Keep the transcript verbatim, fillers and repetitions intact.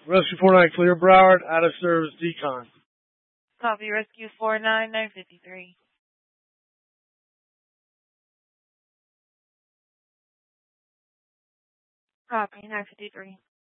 Rescue four nine, clear Broward, out of service, decon. Copy, Rescue four nine, nine fifty-three. Copy, nine fifty-three.